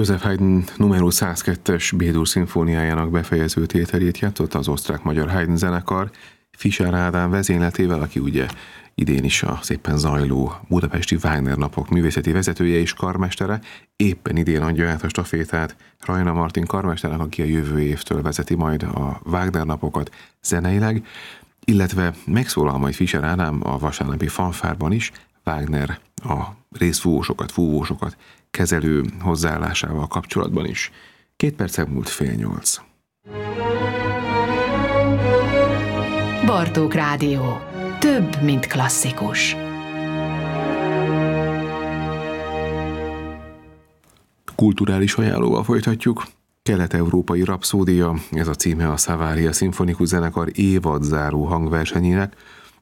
Joseph Haydn numero 102-es B-dur szimfóniájának befejező tételét játszott az osztrák-magyar Haydn zenekar Fischer Ádám vezényletével, aki ugye idén is a szépen zajló budapesti Wagner napok művészeti vezetője és karmestere. Éppen idén adja át a stafétát Rajna Martin karmesternek, aki a jövő évtől vezeti majd a Wagner napokat zeneileg, illetve megszólal majd Fischer Ádám a vasárnapi fanfárban is, Wagner a részfúvósokat kezelő hozzáállásával kapcsolatban is. 2 percen múlt 7:30. Bartók Rádió. Több, mint klasszikus. Kulturális ajánlóval folytatjuk. Kelet-európai rapszódia, ez a címe a Savaria szimfonikus zenekar évadzáró hangversenyének,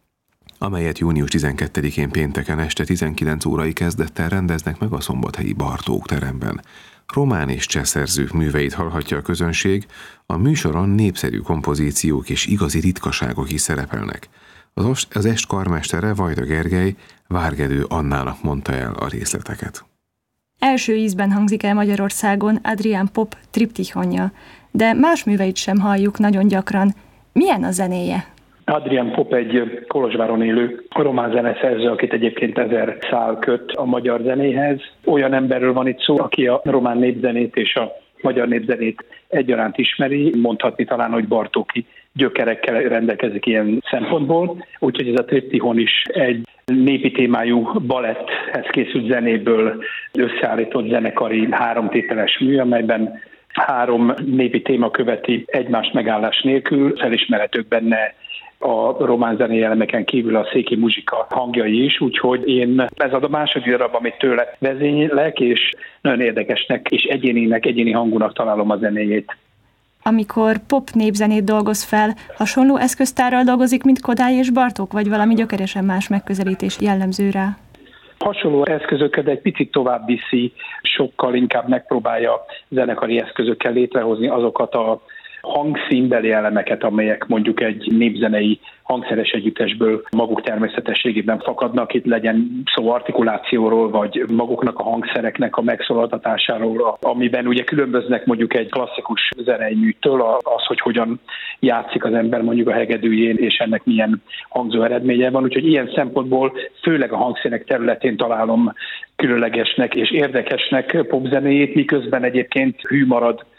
amelyet június 12-én pénteken este 19 órai kezdettel rendeznek meg a szombathelyi Bartók teremben. Román és cseh szerzők műveit hallhatja a közönség, a műsoron népszerű kompozíciók és igazi ritkaságok is szerepelnek. Az est karmestere, Vajda Gergely Várgedő Annának mondta el a részleteket. Első ízben hangzik el Magyarországon Adrián Pop triptychonja, de más műveit sem halljuk nagyon gyakran. Milyen a zenéje? Adrián Pop egy Kolozsváron élő román zeneszerző, akit egyébként 1000 szál köt a magyar zenéhez. Olyan emberről van itt szó, aki a román népzenét és a magyar népzenét egyaránt ismeri, mondhatni talán, hogy bartóki gyökerekkel rendelkezik ilyen szempontból. Úgyhogy ez a triptychon is egy népi témájú baletthez készült zenéből összeállított zenekari 3 tételes mű, amelyben 3 népi téma követi egymást megállás nélkül, felismerhetők benne a román zenei elemeken kívül a széki muzsika hangjai is, úgyhogy ez a második darab, amit tőle vezénylek, és nagyon érdekesnek és egyéni hangúnak találom a zenéjét. Amikor pop népzenét dolgoz fel, hasonló eszköztárral dolgozik, mint Kodály és Bartók, vagy valami gyökeresen más megközelítés jellemző rá? Hasonló eszközöket egy picit tovább viszi, sokkal inkább megpróbálja zenekari eszközökkel létrehozni azokat a hangszínbeli elemeket, amelyek mondjuk egy népzenei hangszeres együttesből maguk természetességében fakadnak, itt legyen szó artikulációról, vagy maguknak a hangszereknek a megszólaltatásáról, amiben ugye különböznek mondjuk egy klasszikus zenei műtől, az, hogy hogyan játszik az ember mondjuk a hegedűjén, és ennek milyen hangzó eredménye van. Úgyhogy ilyen szempontból főleg a hangszínek területén találom különlegesnek és érdekesnek popzenéjét, miközben egyébként hű marad